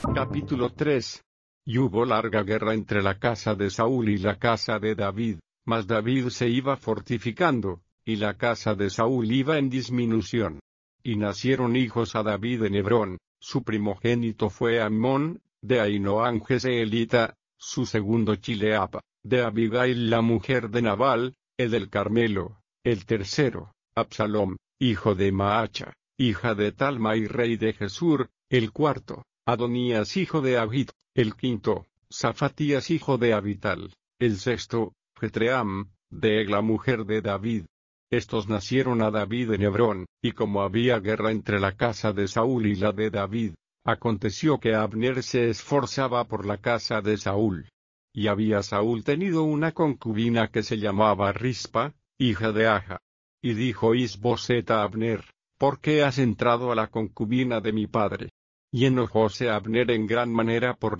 Capítulo 3. Y hubo larga guerra entre la casa de Saúl y la casa de David, mas David se iba fortificando, y la casa de Saúl iba en disminución. Y nacieron hijos a David en Hebrón, su primogénito fue Amnón, de Ahinoam Jezreelita, su segundo Chileab, de Abigail la mujer de Nabal, el del Carmelo, el tercero, Absalom, hijo de Maacha, hija de Talmai rey de Gesur, el cuarto, Adonías hijo de Agit, el quinto, Zafatías hijo de Abital, el sexto, Jetream, de Egla mujer de David. Estos nacieron a David en Hebrón, y como había guerra entre la casa de Saúl y la de David, aconteció que Abner se esforzaba por la casa de Saúl. Y había Saúl tenido una concubina que se llamaba Rispa, hija de Aja. Y dijo Is-Boset a Abner: ¿Por qué has entrado a la concubina de mi padre? Y enojóse Abner en gran manera por